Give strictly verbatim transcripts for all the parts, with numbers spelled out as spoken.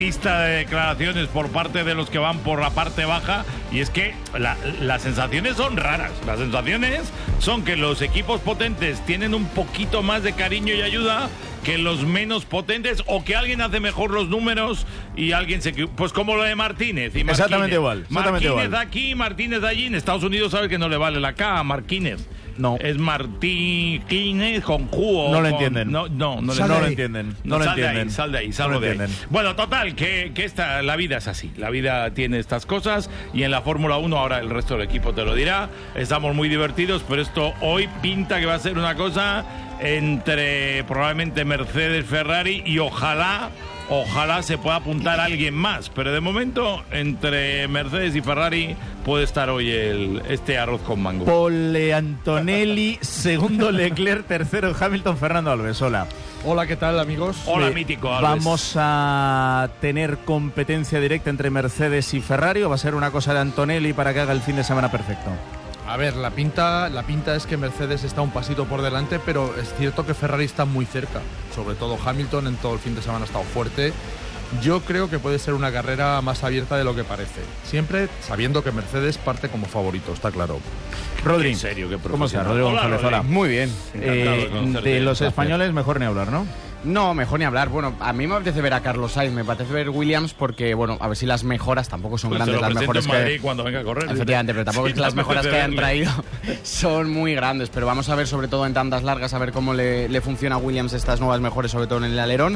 Lista de declaraciones por parte de los que van por la parte baja, y es que la, las sensaciones son raras. Las sensaciones son que los equipos potentes tienen un poquito más de cariño y ayuda que los menos potentes, o que alguien hace mejor los números y alguien se... Pues como lo de Martínez. Y Martínez. Exactamente igual. Exactamente Martínez igual. aquí, Martínez allí. En Estados Unidos sabes que no le vale la K a Martínez. No. Es Martínez con Q. No lo con... entienden. No, no, no, no le... lo entienden. No, No, lo sal de entienden. ahí, sal de ahí, salgo no lo de ahí. entienden. Bueno, total, que, que esta, la vida es así. La vida tiene estas cosas, y en la Fórmula uno, ahora el resto del equipo te lo dirá, estamos muy divertidos, pero esto hoy pinta que va a ser una cosa entre probablemente Mercedes, Ferrari, y ojalá... Ojalá se pueda apuntar a alguien más, pero de momento entre Mercedes y Ferrari puede estar hoy el, este arroz con mango. Pole Antonelli, segundo Leclerc, tercero Hamilton, Fernando Alves. Hola. Hola, ¿qué tal, amigos? Hola, Eh, mítico Alves. ¿Vamos a tener competencia directa entre Mercedes y Ferrari o va a ser una cosa de Antonelli para que haga el fin de semana perfecto? A ver, la pinta, la pinta es que Mercedes está un pasito por delante, pero es cierto que Ferrari está muy cerca. Sobre todo Hamilton en todo el fin de semana ha estado fuerte. Yo creo que puede ser una carrera más abierta de lo que parece. Siempre sabiendo que Mercedes parte como favorito, está claro. Rodri, En serio, qué ¿cómo estás? profesional. Rodrigo Hola, González, Rodri. hola. Muy bien. Encantado Eh, de conocerte. de los Gracias. españoles, mejor ni hablar, ¿no? No, mejor ni hablar. Bueno, a mí me apetece ver a Carlos Sainz, me apetece ver Williams porque, bueno, a ver si las mejoras tampoco son Pues grandes, te lo las presento mejores en Madrid que... cuando venga a correr. Efectivamente, pero tampoco Sí, es que las no mejoras apetece que hayan verle. traído son muy grandes, pero vamos a ver sobre todo en tandas largas, a ver cómo le, le funciona a Williams estas nuevas mejores, sobre todo en el alerón.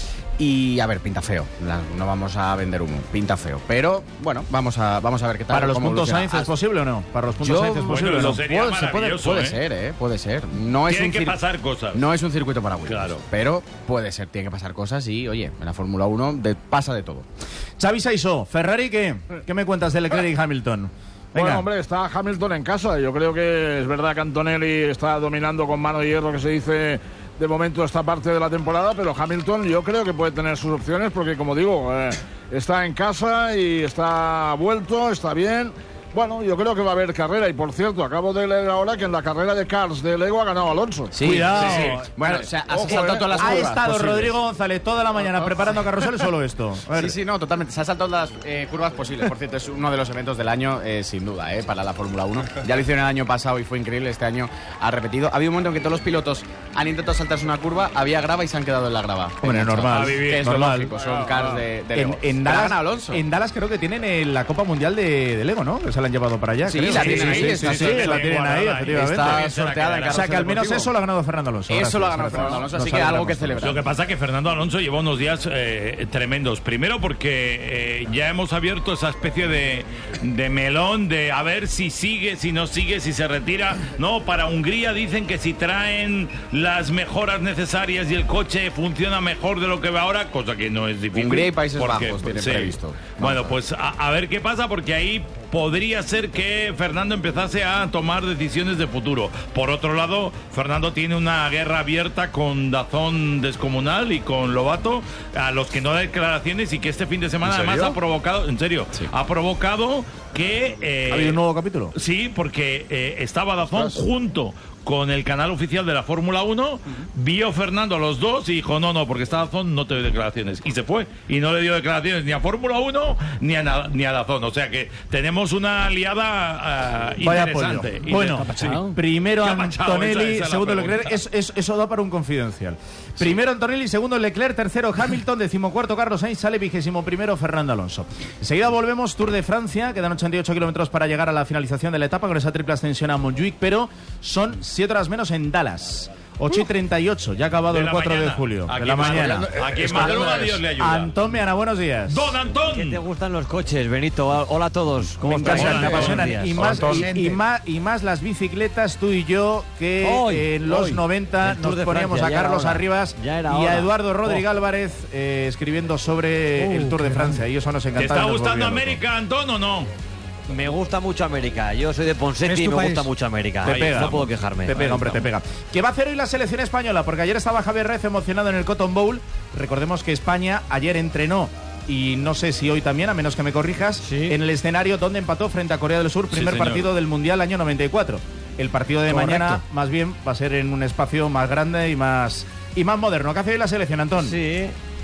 Y a ver, pinta feo, La- no vamos a vender humo, pinta feo, pero bueno, vamos a, vamos a ver qué tal. ¿Para los cómo puntos evoluciona. Sainz es posible o no? ¿Para los puntos Yo- Sainz es posible bueno, o no? eso sería Puede, se puede, maravilloso, puede ¿eh? ser, ¿eh? Puede ser. No es Tienen un que cir- pasar cosas. No es un circuito para Williams, Claro. pero puede ser, tiene que pasar cosas y, oye, en la Fórmula uno de- pasa de todo. Xavi Saisó, Ferrari, ¿qué? ¿Qué me cuentas de Leclerc y Hamilton? Venga. Bueno, hombre, está Hamilton en casa. Yo creo que es verdad que Antonelli está dominando con mano de hierro, que se dice de momento esta parte de la temporada, pero Hamilton yo creo que puede tener sus opciones porque, como digo, eh, está en casa y está vuelto, está bien. Bueno, yo creo que va a haber carrera. Y por cierto, acabo de leer ahora que en la carrera de Cars de Lego ha ganado Alonso. Sí, Cuidado. sí, sí. Bueno, o sea, has Ojo, saltado eh. todas las Ha curvas estado posibles. Rodrigo González toda la mañana preparando carruseles, solo esto. A ver. Sí, sí, no, totalmente. Se ha saltado todas las eh, curvas posibles. Por cierto, es uno de los eventos del año, eh, sin duda, eh, para la Fórmula uno. Ya lo hicieron el año pasado y fue increíble. Este año ha repetido. Ha habido un momento en que todos los pilotos han intentado saltarse una curva, había grava y se han quedado en la grava. Hombre, Enganchados. normal. A vivir. Que es Normal. lo lógico, son cars de, de En, Lego. en Pero ha Dallas, ganado Alonso. en Dallas creo que tienen eh, la Copa Mundial de, de Lego, ¿no? Que se la han llevado para allá. Sí, creo. la tienen ahí, Sí, está sí, sí, sorteada, la tienen ahí, guardada ahí. efectivamente. Está Bien, se la sorteada en quedará. O sea, que al menos deportivo. eso lo ha ganado Fernando Alonso. Eso lo ha Gracias, ganado gracias. Fernando Alonso, Nos así que algo que alegramos celebrar. Lo que pasa es que Fernando Alonso lleva unos días eh, tremendos. Primero porque eh, ya hemos abierto esa especie de, de melón de a ver si sigue, si no sigue, si se retira. No, para Hungría dicen que si traen las mejoras necesarias y el coche funciona mejor de lo que va ahora, cosa que no es difícil. Hungría y Países porque, Bajos tienen sí. previsto. Bueno, Vamos a ver. pues a, a ver qué pasa, porque ahí podría ser que Fernando empezase a tomar decisiones de futuro. Por otro lado, Fernando tiene una guerra abierta con Dazón descomunal y con Lobato, a los que no da declaraciones, y que este fin de semana ¿En además serio? ha provocado, en serio, Sí. ha provocado que... eh, ¿Ha habido un nuevo capítulo? Sí, porque eh, estaba Dazón junto con el canal oficial de la Fórmula uno, vio Fernando a los dos y dijo, no, no, porque está Dazón, no te doy declaraciones. Y se fue, y no le dio declaraciones ni a Fórmula uno ni a, na- ni a Dazón. O sea que tenemos una aliada uh, Vaya interesante. pollo. Bueno, Interesante. primero ¿Qué ha pasado? Antonelli, Esa- esa es la segundo pregunta. Leclerc. Es- es- eso da para un confidencial. Primero Antonelli, segundo Leclerc, tercero Hamilton, decimocuarto Carlos Sainz, sale vigésimo primero Fernando Alonso. Enseguida volvemos, Tour de Francia, quedan ochenta y ocho kilómetros para llegar a la finalización de la etapa con esa triple ascensión a Montjuic, pero son siete horas menos en Dallas. ocho y treinta y ocho, ya ha acabado De el la cuatro de mañana. julio, Aquí de la más- mañana. Aquí Es madruga, madruga, Dios le ayuda. Antón Meana, buenos días. Don Antón. ¿Qué te gustan los coches, Benito? Hola a todos. ¿Cómo Me estáis? encantan, me Hola, apasionan. Buenos Y días. más, Hola, y, y más, y más las bicicletas, tú y yo, que Hoy, en los hoy. noventa El Tour nos de poníamos Francia, a ya era Carlos hora. Arribas Ya era y a hora. Eduardo Rodríguez Oh. Álvarez eh, escribiendo sobre Uh, el Tour de qué Francia. Y eso nos ¿Te encantaba. está y nos gustando volvía loco. América, Antón, o no? Me gusta mucho América. Yo soy de Ponseti ¿Es y tu me país? gusta mucho América. Te Ahí pega. No puedo quejarme. Te pega, Ahí hombre, te estamos. pega. ¿Qué va a hacer hoy la selección española? Porque ayer estaba Javier Rez emocionado en el Cotton Bowl. Recordemos que España ayer entrenó, y no sé si hoy también, a menos que me corrijas, Sí. en el escenario donde empató frente a Corea del Sur, primer señor. partido del Mundial año noventa y cuatro. El partido de Correcto. mañana, más bien, va a ser en un espacio más grande y más, y más moderno. ¿Qué hace hoy la selección, Antón? Sí.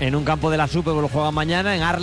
en un campo de la Super Bowl, juegan mañana en Arlington.